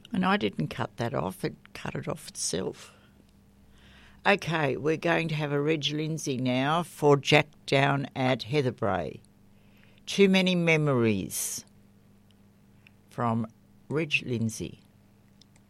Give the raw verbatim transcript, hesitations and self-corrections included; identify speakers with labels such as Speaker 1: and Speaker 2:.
Speaker 1: And I didn't cut that off, it cut it off itself. Okay, we're going to have a Reg Lindsay now for Jack down at Heatherbray. Too Many Memories from Reg Lindsay.